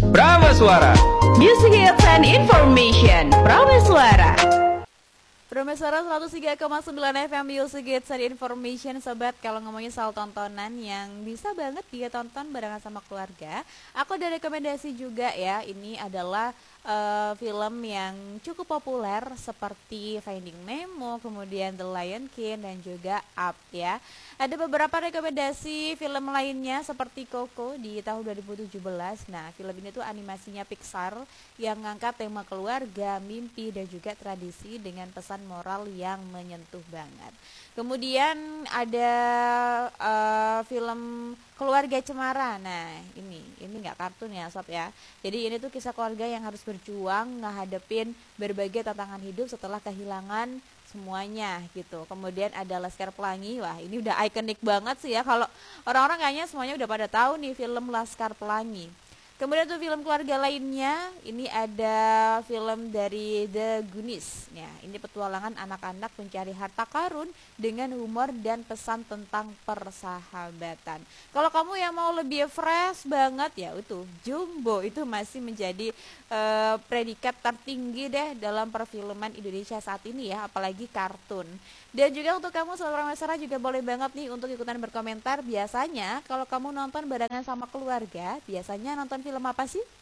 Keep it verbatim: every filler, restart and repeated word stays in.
Prameswara. Music Hits and Information. Prameswara. Prameswara seratus tiga koma sembilan F M Music Hits and Information. Sobat, kalau ngomongin soal tontonan yang bisa banget dia tonton barengan sama keluarga, aku ada rekomendasi juga ya. Ini adalah uh, film yang cukup populer seperti Finding Nemo, kemudian The Lion King, dan juga Up ya. Ada beberapa rekomendasi film lainnya seperti Coco di tahun dua ribu tujuh belas. Nah, film ini tuh animasinya Pixar yang ngangkat tema keluarga, mimpi, dan juga tradisi dengan pesan moral yang menyentuh banget. Kemudian ada uh, film Keluarga Cemara. Nah, ini ini nggak kartun ya, sob ya. Jadi ini tuh kisah keluarga yang harus berjuang ngehadapin berbagai tantangan hidup setelah kehilangan semuanya gitu. Kemudian ada Laskar Pelangi. Wah, ini udah ikonik banget sih ya. Kalau orang-orang kayaknya semuanya udah pada tahu nih film Laskar Pelangi. Kemudian tuh film keluarga lainnya, ini ada film dari The Goonies. Ya, ini petualangan anak-anak mencari harta karun dengan humor dan pesan tentang persahabatan. Kalau kamu yang mau lebih fresh banget ya, itu Jumbo itu masih menjadi uh, predikat tertinggi deh dalam perfilman Indonesia saat ini ya, apalagi kartun. Dan juga untuk kamu saudara Prameswara juga boleh banget nih untuk ikutan berkomentar. Biasanya kalau kamu nonton barengan sama keluarga, biasanya nonton film apa sih?